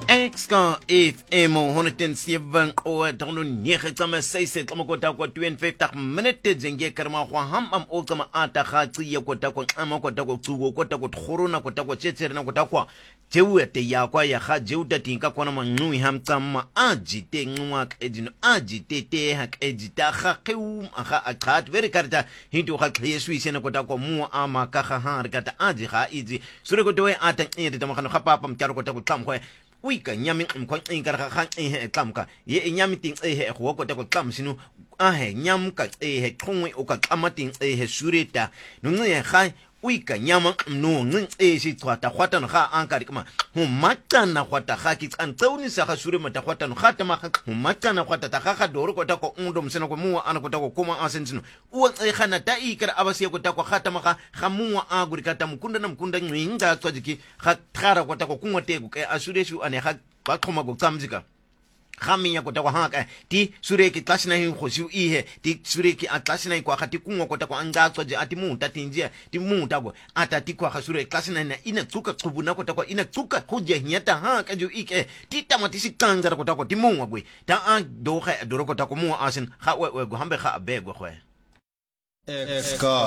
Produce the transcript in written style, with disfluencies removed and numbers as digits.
Exka FM 107 o dono 9 kama kota kwa 52 minute jenge karma kwa hamam o kama ata khatsi ya kota kwa ama kota kwa tsugo kota kwa khorona kota kwa tsetserena kota kwa jewete ya kwa ya kha jewta tinka kwa na manui hamtsama ajite nwa edino ajite te hak edita khaqum akha akhat very karta hindu kha yesu isena kota kwa mu ama ka ha rikata aji kha izi sure kota we ata ngete tamakano kha papa mtaro kota kwa tlamkhwe wika nyami mkwa inkara kha tlamka ye nyami ting go kota kwa tlamsinu nyam ka khongwe o ka tamating sureta no nge kha wika nyama no nge si twata khwata no kha ankari kama humatana khwata kha ki tsauni sa kha sure mata khwata no khata ma kha humatana khwata ta kha doro kota ko ndo msena ko muwa ana kota ko koma asensino uwa khana ta ikara abasi kota ko khata ma kha muwa aguri kata mukunda na mukunda ngwinga tswajiki kha thara kota ko kungote ko asure shu ane kha ba khoma go tsamzika khaminya kota kwa haka ti sureki tlasina hin khosi ihe ti sureki atlasina kwa khati kunwa kota kwa angatswa je ati munta tinjia ti munta go atati kwa khasure tlasina na ina tsuka tsubuna kota kwa ina tsuka khuje nyata haka ju ike ti tamati sikanga kota kwa ti munwa gwe ta an do kha do kota kwa munwa asin kha we go hambe kha be go khwe Exka